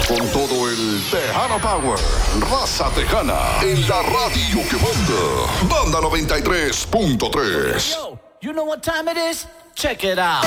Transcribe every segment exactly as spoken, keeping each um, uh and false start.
Con todo el Tejano Power, raza tejana, en la radio que manda. Banda noventa y tres punto tres. Yo, you know what time it is? Check it out.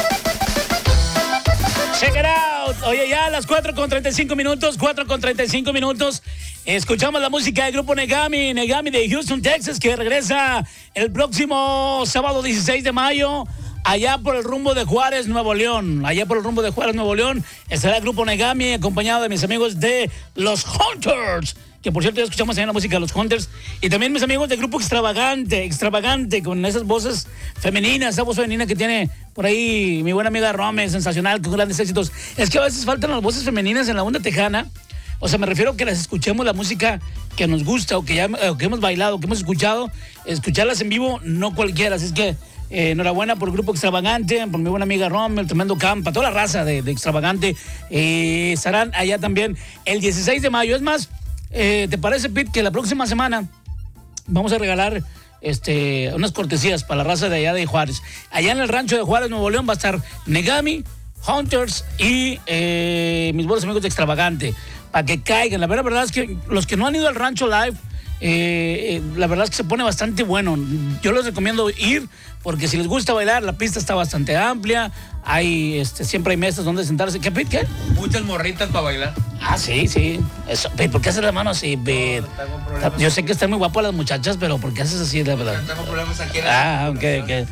Check it out. Oye, ya a las cuatro con treinta y cinco minutos, cuatro con treinta y cinco minutos, escuchamos la música del grupo Negami, Negami de Houston, Texas, que regresa el próximo sábado dieciséis de mayo, allá por el rumbo de Juárez, Nuevo León. Allá por el rumbo de Juárez, Nuevo León, estará el grupo Negami, acompañado de mis amigos de Los Hunters, que por cierto ya escuchamos también la música de Los Hunters, y también mis amigos del grupo Extravagante, Extravagante, con esas voces femeninas, esa voz femenina que tiene por ahí mi buena amiga Rome, sensacional, con grandes éxitos. Es que a veces faltan las voces femeninas en la onda tejana. O sea, me refiero a que las escuchemos la música que nos gusta o que, ya, o que hemos bailado, que hemos escuchado. Escucharlas en vivo, no cualquiera. Así es que eh, enhorabuena por el grupo Extravagante, por mi buena amiga Rom, el tremendo Campa, toda la raza de, de Extravagante. Eh, estarán allá también el dieciséis de mayo. Es más, eh, ¿te parece, Pete, que la próxima semana vamos a regalar este, unas cortesías para la raza de allá de Juárez? Allá en el rancho de Juárez, Nuevo León, va a estar Negami, Hunters y eh, mis buenos amigos de Extravagante, para que caigan. La verdad, la verdad es que los que no han ido al rancho live, eh, eh, la verdad es que se pone bastante bueno. Yo les recomiendo ir, porque si les gusta bailar, la pista está bastante amplia, hay, este, siempre hay mesas donde sentarse. ¿Qué, Pete? ¿Qué? Muchas morritas para bailar. Ah, sí, sí. Eso, Pete, ¿por qué haces la mano así, Pete? No, yo sé que están muy guapas las muchachas, pero ¿por qué haces así, la verdad? No tengo problemas aquí. En Ah, ok, ok.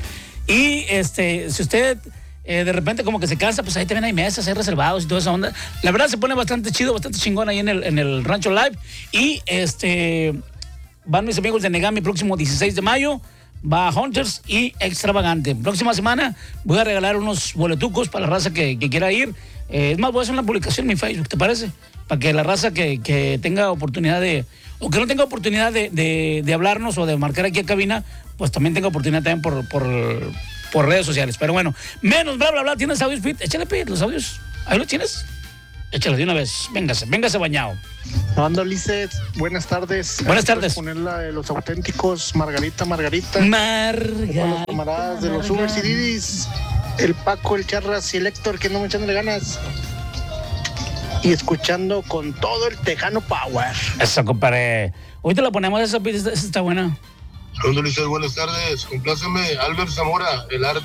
Y este, si usted eh, de repente como que se cansa, pues ahí también hay mesas, hay reservados y toda esa onda. La verdad se pone bastante chido, bastante chingón ahí en el, en el Rancho Live. Y este, van mis amigos de Negami próximo dieciséis de mayo. Va Hunters y Extravagante. Próxima semana voy a regalar unos boletucos para la raza que, que quiera ir. Eh, es más, voy a hacer una publicación en mi Facebook, ¿te parece? Para que la raza que, que tenga oportunidad de, o que no tenga oportunidad de, de, de hablarnos o de marcar aquí a cabina, pues también tenga oportunidad también por, por, por redes sociales. Pero bueno, menos bla, bla, bla. ¿Tienes audios, Pete? Échale, Pete, los audios. ¿Ahí los tienes? Échale de una vez. Véngase, véngase bañado. Ando, Lizeth, buenas tardes. Buenas tardes. Poner la de los auténticos, Margarita, Margarita. Margarita. Con los camaradas de los Ubers y Didis, el Paco, el Charras y el Héctor, que no me echan de ganas. Y escuchando con todo el Tejano Power. Eso, compadre. Ahorita la ponemos, esa, esa está buena. Ando, Lizeth, buenas tardes. Compláceme, Albert Zamora, el arte.